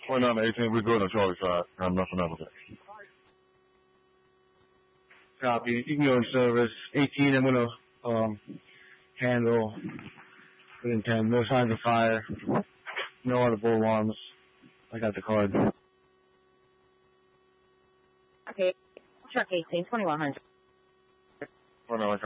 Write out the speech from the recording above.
2918, we're good on Charlie side. I'm nothing up with that. Copy. You can go in service. 18, I'm going to handle within 10. No signs of fire. No audible alarms. I got the card. Okay. Truck 18, 2100. Oh, no,